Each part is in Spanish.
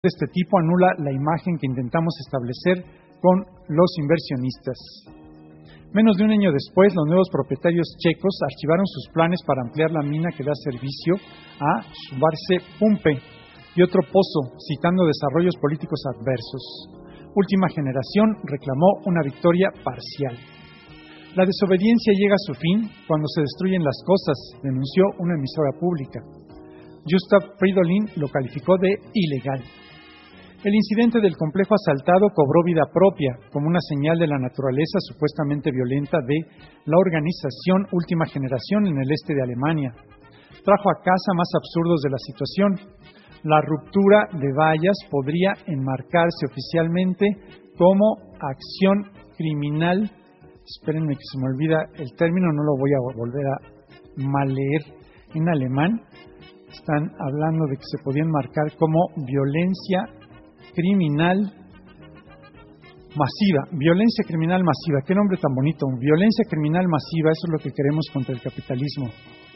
de este tipo anula la imagen que intentamos establecer con los inversionistas. Menos de un año después, los nuevos propietarios checos archivaron sus planes para ampliar la mina que da servicio a Subarce Pumpe y otro pozo, citando desarrollos políticos adversos. Última Generación reclamó una victoria parcial. La desobediencia llega a su fin cuando se destruyen las cosas, denunció una emisora pública. Gustav Fridolin lo calificó de ilegal. El incidente del complejo asaltado cobró vida propia, como una señal de la naturaleza supuestamente violenta de la organización Última Generación en el este de Alemania. Trajo a casa más absurdos de la situación. La ruptura de vallas podría enmarcarse oficialmente como acción criminal. Espérenme que se me olvida el término, no lo voy a volver a mal leer en alemán. Están hablando de que se podía enmarcar como violencia criminal masiva. Violencia criminal masiva. Qué nombre tan bonito. Violencia criminal masiva, eso es lo que queremos contra el capitalismo.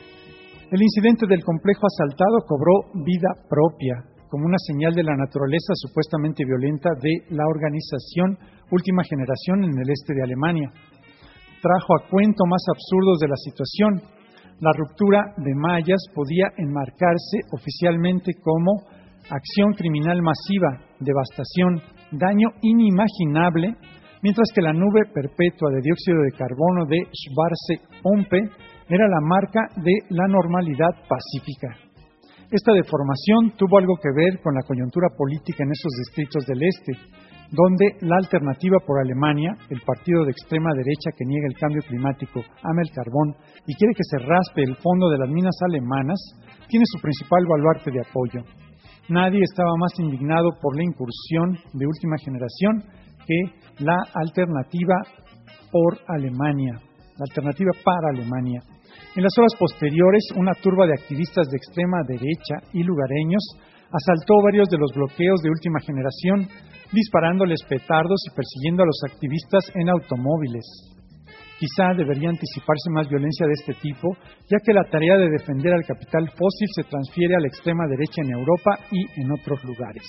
El incidente del complejo asaltado cobró vida propia, como una señal de la naturaleza supuestamente violenta de la organización Última Generación en el este de Alemania. Trajo a cuento más absurdos de la situación. La ruptura de mallas podía enmarcarse oficialmente como acción criminal masiva, devastación, daño inimaginable, mientras que la nube perpetua de dióxido de carbono de Schwarze-Pumpe era la marca de la normalidad pacífica. Esta deformación tuvo algo que ver con la coyuntura política en esos distritos del este, donde la Alternativa por Alemania, el partido de extrema derecha que niega el cambio climático, ama el carbón y quiere que se raspe el fondo de las minas alemanas, tiene su principal baluarte de apoyo. Nadie estaba más indignado por la incursión de Última Generación que la Alternativa por Alemania, la Alternativa para Alemania. En las horas posteriores, una turba de activistas de extrema derecha y lugareños asaltó varios de los bloqueos de Última Generación, disparándoles petardos y persiguiendo a los activistas en automóviles. Quizá debería anticiparse más violencia de este tipo, ya que la tarea de defender al capital fósil se transfiere a la extrema derecha en Europa y en otros lugares.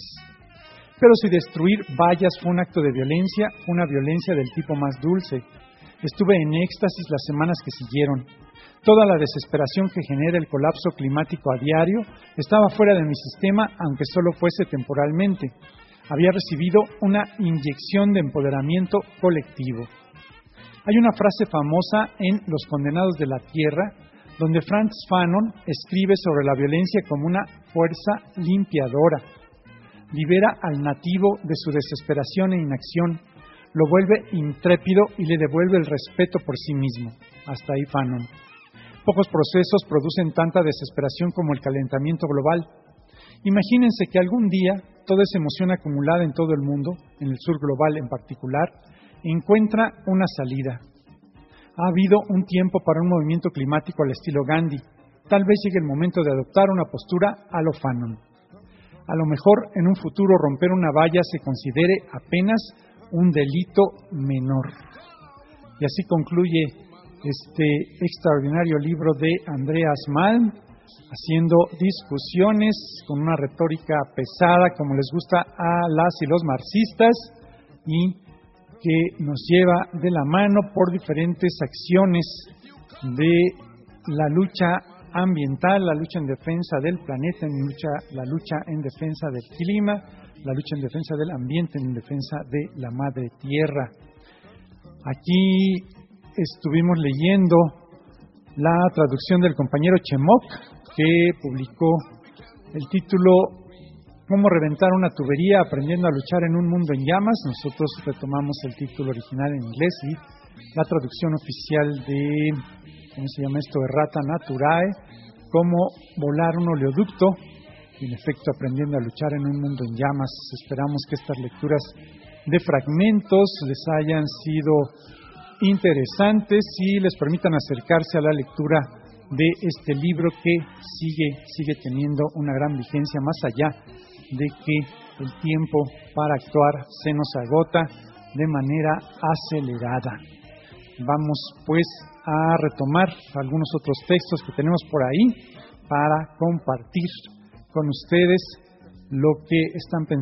Pero si destruir vallas fue un acto de violencia, una violencia del tipo más dulce. Estuve en éxtasis las semanas que siguieron. Toda la desesperación que genera el colapso climático a diario estaba fuera de mi sistema, aunque solo fuese temporalmente. Había recibido una inyección de empoderamiento colectivo. Hay una frase famosa en Los Condenados de la Tierra, donde Frantz Fanon escribe sobre la violencia como una fuerza limpiadora. Libera al nativo de su desesperación e inacción, lo vuelve intrépido y le devuelve el respeto por sí mismo. Hasta ahí Fanon. Pocos procesos producen tanta desesperación como el calentamiento global. Imagínense que algún día toda esa emoción acumulada en todo el mundo, en el sur global en particular, encuentra una salida. Ha habido un tiempo para un movimiento climático al estilo Gandhi. Tal vez llegue el momento de adoptar una postura a lo Fanon. A lo mejor en un futuro romper una valla se considere apenas un delito menor. Y así concluye este extraordinario libro de Andreas Malm, haciendo discusiones con una retórica pesada, como les gusta a las y los marxistas, y que nos lleva de la mano por diferentes acciones de la lucha ambiental, la lucha en defensa del planeta, la lucha en defensa del clima, la lucha en defensa del ambiente, en defensa de la madre tierra. Aquí estuvimos leyendo la traducción del compañero Chemok, que publicó el título ¿Cómo reventar una tubería aprendiendo a luchar en un mundo en llamas? Nosotros retomamos el título original en inglés y la traducción oficial de, ¿cómo se llama esto? Errata Naturae, cómo volar un oleoducto, y en efecto aprendiendo a luchar en un mundo en llamas. Esperamos que estas lecturas de fragmentos les hayan sido interesantes y les permitan acercarse a la lectura de este libro que sigue teniendo una gran vigencia más allá de que el tiempo para actuar se nos agota de manera acelerada. Vamos pues a retomar algunos otros textos que tenemos por ahí para compartir con ustedes lo que están pensando.